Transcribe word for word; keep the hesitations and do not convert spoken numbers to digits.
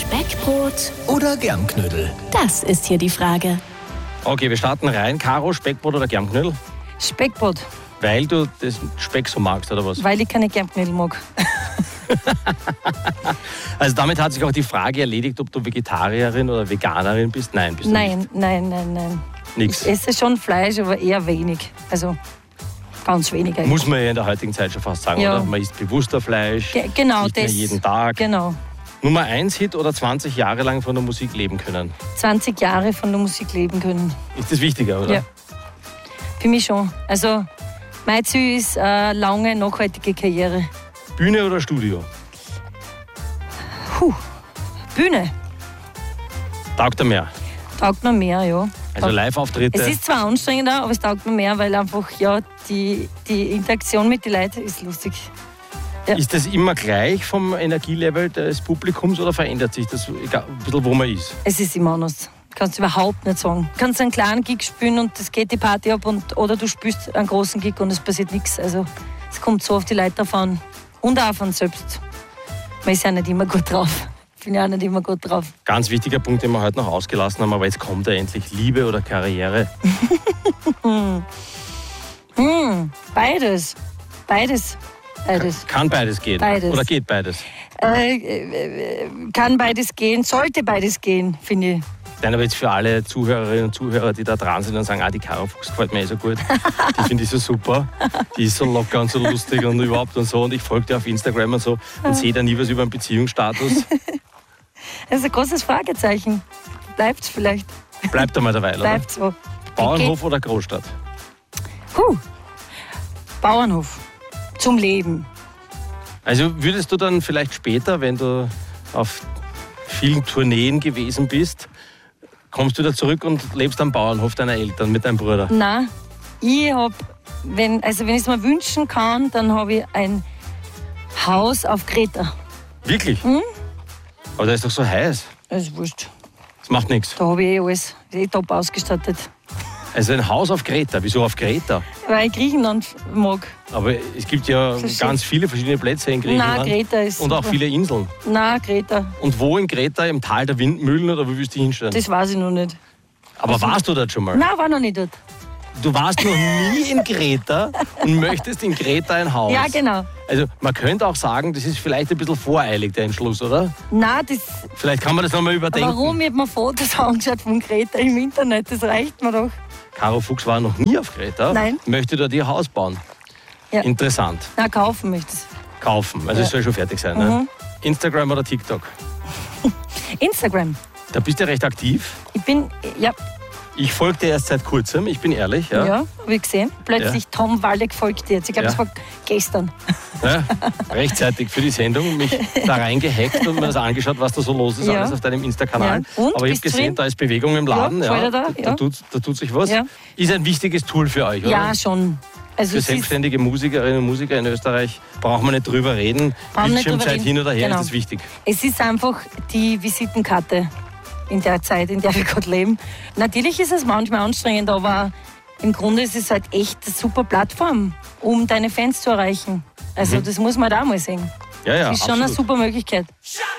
Speckbrot oder Germknödel? Das ist hier die Frage. Okay, wir starten rein. Caro, Speckbrot oder Germknödel? Speckbrot. Weil du das Speck so magst, oder was? Weil ich keine Germknödel mag. Also damit hat sich auch die Frage erledigt, ob du Vegetarierin oder Veganerin bist. Nein, bist du Nein, nicht. nein, nein, nein. Nix. Ich esse schon Fleisch, aber eher wenig. Also ganz wenig eigentlich. Muss man ja in der heutigen Zeit schon fast sagen, Ja. oder? Man isst bewusster Fleisch, Ge- genau, nicht mehr das. jeden Tag. Genau. Nummer eins Hit oder zwanzig Jahre lang von der Musik leben können? zwanzig Jahre von der Musik leben können. Ist das wichtiger, oder? Ja. Für mich schon. Also mein Ziel ist eine lange, nachhaltige Karriere. Bühne oder Studio? Puh. Bühne. Taugt er mehr? Taugt mir mehr, ja. Also Live-Auftritte? Es ist zwar anstrengender, aber es taugt mir mehr, weil einfach ja, die, die Interaktion mit den Leuten ist lustig. Ja. Ist das immer gleich vom Energielevel des Publikums oder verändert sich das egal, ein bisschen, wo man ist? Es ist immer anders. Kannst du überhaupt nicht sagen. Du kannst einen kleinen Gig spielen und es geht die Party ab und, oder du spielst einen großen Gig und es passiert nichts. Also es kommt so auf die Leute drauf an und auch auf uns selbst. Man ist ja nicht immer gut drauf. Ich bin ja auch nicht immer gut drauf. Ganz wichtiger Punkt, den wir heute noch ausgelassen haben, aber jetzt kommt er endlich. Liebe oder Karriere? hm. Hm. Beides. Beides. Beides. Kann beides gehen? Beides. Oder geht beides? Äh, äh, kann beides gehen, sollte beides gehen, finde ich. Nein, aber jetzt für alle Zuhörerinnen und Zuhörer, die da dran sind und sagen, ah, die Caro Fuchs gefällt mir eh so gut. Die finde ich so super. Die ist so locker und so lustig und überhaupt und so. Und ich folge dir auf Instagram und so und sehe da nie was über einen Beziehungsstatus. Das ist ein großes Fragezeichen. Bleibt's vielleicht. Bleibt einmal dabei, oder? Bleibt so. Bauernhof oder Großstadt? Puh. Bauernhof. Zum Leben. Also würdest du dann vielleicht später, wenn du auf vielen Tourneen gewesen bist, kommst du da zurück und lebst am Bauernhof deiner Eltern mit deinem Bruder? Nein, ich habe, wenn, also wenn ich es mir wünschen kann, dann habe ich ein Haus auf Kreta. Wirklich? Hm? Aber da ist doch so heiß. Das ist wurscht. Das macht nichts. Da habe ich eh alles. Ist eh top ausgestattet. Also ein Haus auf Kreta. Wieso auf Kreta? Weil ich Griechenland mag. Aber es gibt ja Das ist ganz viele verschiedene Plätze in Griechenland. Nein, Kreta ist Und auch super. viele Inseln. Nein, Kreta. Und wo in Kreta? Im Tal der Windmühlen oder wo willst du hinstellen? Das weiß ich noch nicht. Aber warst du dort schon mal? Nein, war noch nicht dort. Du warst noch nie in Kreta und möchtest in Kreta ein Haus. Ja, genau. Also man könnte auch sagen, das ist vielleicht ein bisschen voreilig, der Entschluss, oder? Nein, das, Vielleicht kann man das nochmal überdenken. warum? Ich habe mir Fotos angeschaut von Kreta im Internet. Das reicht mir doch. Caro Fuchs war noch nie auf Kreta. Nein. Möchte dort ihr Haus bauen. Ja. Interessant. Nein, kaufen möchte ich. Kaufen. Also Ja. es soll schon fertig sein. Ne? Mhm. Instagram oder TikTok? Instagram. Da bist du recht aktiv. Ich bin, ja, Ich folge dir erst seit kurzem. Ich bin ehrlich. Ja. ja, habe ich gesehen. Plötzlich Tom Waldeck folgt dir jetzt. Ich glaube, Ja. das war gestern. Ja, rechtzeitig für die Sendung mich da reingehackt und mir das angeschaut, was da so los ist, Ja. alles auf deinem Insta-Kanal. Ja. Und, Aber ich habe bist du gesehen, drin? da ist Bewegung im Laden. Ja, voll da, da, ja. tut, da tut sich was. Ja. Ist ein wichtiges Tool für euch, oder? Ja, schon. Also Für es ist, selbstständige Musikerinnen und Musiker in Österreich braucht man nicht drüber reden. Brauchen nicht drüber Bildschirmzeit reden. hin oder her Genau. ist das wichtig. es ist einfach die Visitenkarte in der Zeit, in der wir gerade leben. Natürlich ist es manchmal anstrengend, aber im Grunde ist es halt echt eine super Plattform, um deine Fans zu erreichen. Also Mhm. das muss man da mal sehen. Ja, ja, Das ist schon eine absolut. super Möglichkeit. Shut